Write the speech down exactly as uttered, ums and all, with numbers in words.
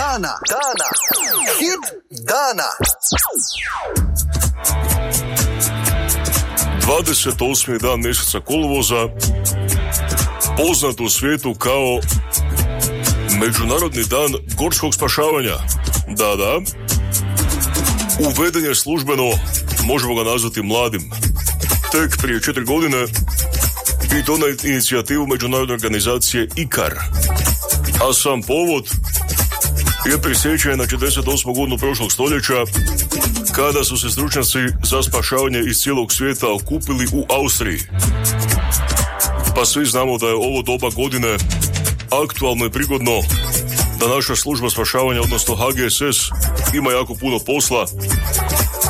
dana. Dana. Hit dana. dvadeset osmi dan mjeseca kolovoza, poznat u svijetu kao Međunarodni dan gorskog spašavanja. Da, da. Uveden je službeno, možemo ga nazvati mladim, tek prije četiri godine i to na inicijativu međunarodne organizacije I C A R. A sam povod je prisjećanje na četrdeset osmu godinu prošlog stoljeća, kada su se stručnjaci za spašavanje iz cijelog svijeta okupili u Austriji. Pa svi znamo da je ovo doba godine aktualno i prigodno, da naša služba spašavanja, odnosno H G S S, ima jako puno posla